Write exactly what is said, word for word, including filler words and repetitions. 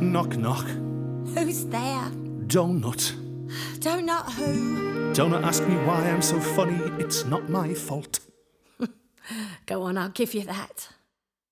Knock, knock. Who's there? Donut. Donut who? Don't ask me why I'm so funny. It's not my fault. Go on, I'll give you that.